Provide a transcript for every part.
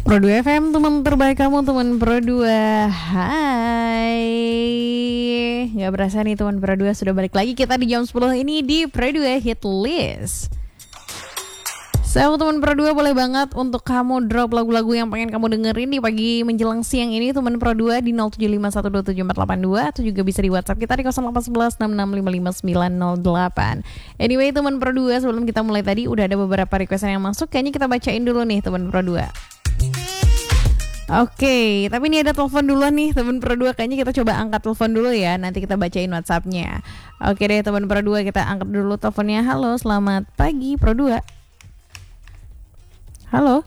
Pro 2 FM, teman terbaik kamu, teman Pro 2. Hai. Gak berasa nih teman Pro 2 sudah balik lagi kita di jam 10 ini di Pro 2 Hit List. So, teman Pro 2 boleh banget untuk kamu drop lagu-lagu yang pengen kamu dengerin di pagi menjelang siang ini, teman Pro 2 di 0751274482 atau juga bisa di WhatsApp kita di 081166555908. Anyway, teman Pro 2, sebelum kita mulai tadi udah ada beberapa requestan yang masuk, kayaknya kita bacain dulu nih teman Pro 2. Oke, tapi ini ada telepon duluan nih teman Pro 2. Kayaknya kita coba angkat telepon dulu ya. Nanti kita bacain WhatsApp-nya. Oke deh teman Pro 2, kita angkat dulu teleponnya. Halo, selamat pagi Pro 2. Halo.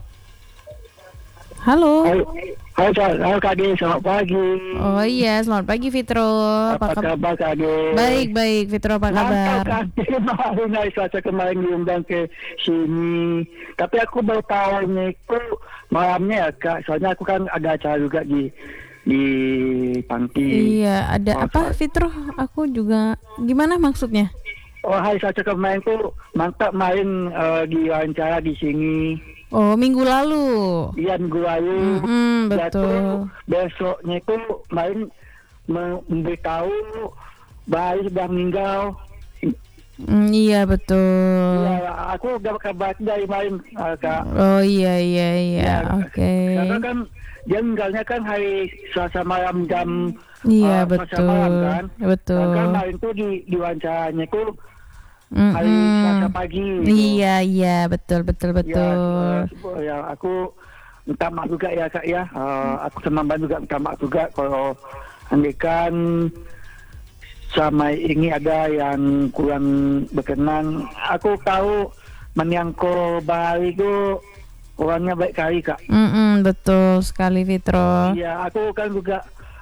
Halo. Halo Kak Ade, selamat pagi. Oh iya, selamat pagi Fitro. Apa kabar Kak Ade? Baik, Fitro, apa kabar? Mantap Kak Ade, maaf saya kemarin diundang ke sini. Tapi aku baru tahu ini itu malamnya ya Kak, soalnya aku kan ada acara juga di panti. Iya, ada apa Fitro? Aku juga, gimana maksudnya? Oh, hari Selasa kemarin tuh mantap main di wawancara di sini. Oh, minggu lalu. Iya, minggu lalu. Betul. Besoknya itu main memberitahu bayi sudah meninggal. Iya betul. Iya, aku udah kabar dari main Kak. Oh iya. Oke. Karena kan dia meninggalnya kan hari Selasa malam jam. Iya Selasa malam kan. Betul. Kan main tuh di wawancaranya itu hari Selasa pagi. Iya betul. Ya, aku minta maaf juga ya Kak ya. Aku senang banget juga minta maaf juga kalau andikan sama ini ada yang kurang berkenan. Aku tahu Menyangko Bali itu orangnya baik kali Kak. Betul sekali Fitro. Iya, aku kan juga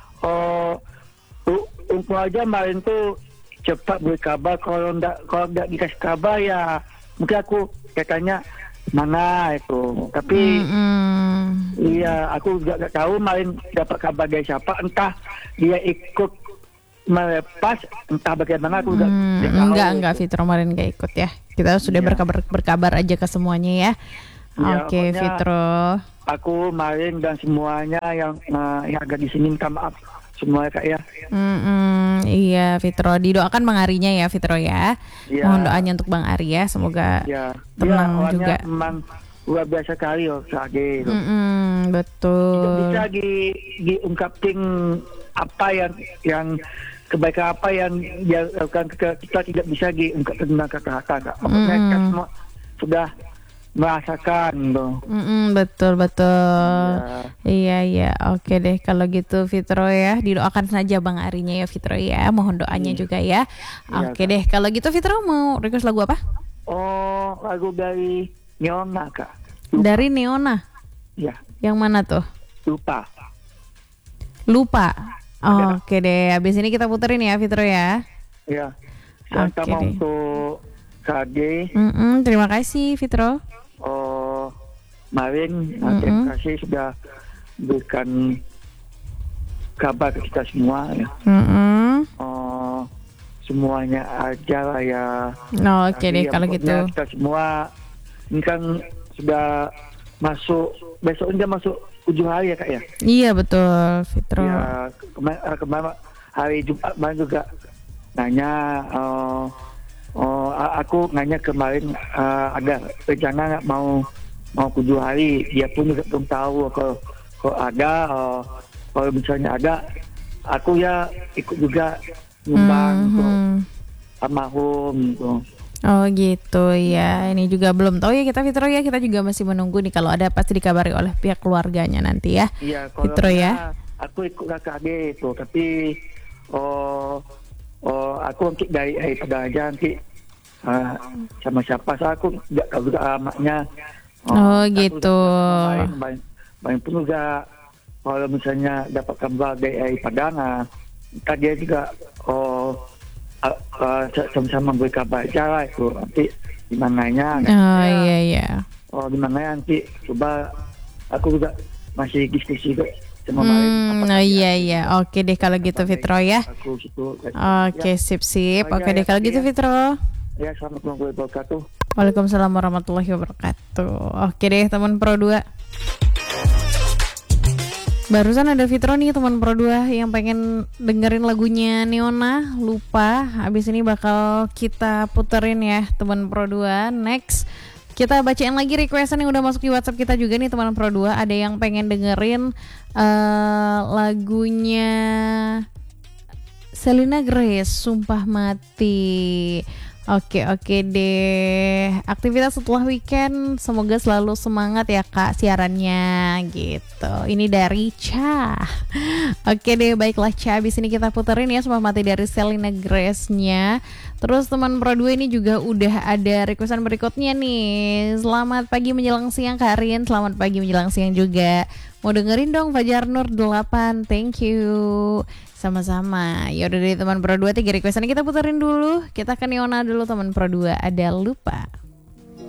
untuk aja main tuh cepat beri kabar. Kalau enggak dikasih kabar ya mungkin aku katanya mana itu. Tapi iya, aku juga nggak tahu main dapat kabar dari siapa. Entah dia ikut melepas, entah bagaimana aku juga enggak Fitro kemarin gak ikut ya. Kita sudah berkabar aja ke semuanya ya. Oke Fitro. Aku main dan semuanya yang ada di sini minta maaf semua Kak ya. Iya Fitro, didoakan Bang Arinya ya Fitro ya. Mohon doanya untuk Bang Ari ya, semoga tenang juga. Memang luar biasa kali Kak Ade. Betul. Bisa diungkapin apa yang kebaikan apa yang dia lakukan, kita tidak bisa diungkapkan dengan kata-kata Kak. Apakah kita semua sudah merasakan tuh. Betul. Iya. Oke deh kalau gitu Fitro ya, didoakan saja Bang Arinya ya Fitro ya. Mohon doanya juga ya. Oke deh kalau gitu Fitro mau request lagu apa? Oh, lagu dari Neona Kak. Dari Neona? Iya. Yang mana tuh? Lupa. Oke deh, habis ini kita puterin ya Fitro ya. Iya. Sama untuk KD. Terima kasih Fitro. Marin, terima kasih sudah berikan kabar ke kita semua ya. Semuanya aja lah ya. Oke deh kalau gitu. Kita semua ini kan sudah masuk, besok udah masuk ujung hari ya Kak ya. Iya betul Fitro. Ya, kemarin hari Jumat kemarin juga nanya. Aku nanya kemarin ada rencana nggak mau 7 hari. Dia pun juga belum tahu kalau ada. Kalau misalnya ada, aku ya ikut juga nyumbang untuk almarhum gitu. Oh gitu ya. Ini juga belum tahu ya kita Fitro ya. Kita juga masih menunggu nih, kalau ada pasti dikabari oleh pihak keluarganya nanti ya. Iya, kalau Fitro ya. Aku ikut KKD itu, tapi aku nanti dari pada aja nanti sama siapa. So, aku tidak tahu juga alamatnya. Gitu. Main pun juga kalau misalnya dapat kabar dari Padang, entah dia juga sama-sama beri kabar aja itu nanti di mananya. Iya. Di mana nanti coba aku juga masih diskusi juga sama Iya. Oke deh kalau gitu Fitro ya. Oke, sip. Oke deh kalau gitu Fitro. Ya, selamat warahmatullahi wabarakatuh. Waalaikumsalam warahmatullahi wabarakatuh. Oke deh teman Pro 2. Barusan ada Fitro nih teman Pro 2 yang pengen dengerin lagunya Neona, Lupa. Habis ini bakal kita puterin ya teman Pro 2. Next kita bacain lagi requestan yang udah masuk di WhatsApp kita juga nih teman Pro 2. Ada yang pengen dengerin lagunya Selena Grace, Sumpah Mati. Oke deh. Aktivitas setelah weekend semoga selalu semangat ya Kak siarannya gitu. Ini dari Cha. Oke deh, baiklah Cha. Abis ini kita puterin ya Sumpah Mati dari Selena Grace-nya. Terus teman Pro 2 ini juga udah ada requestan berikutnya nih. Selamat pagi menjelang siang Kak Rin. Selamat pagi menjelang siang juga. Mau dengerin dong Fajar Nur 8. Thank you. Sama-sama. Yaudah dari teman Pro 2 3 requestan kita puterin dulu. Kita ke Neona dulu teman Pro 2. Ada Lupa.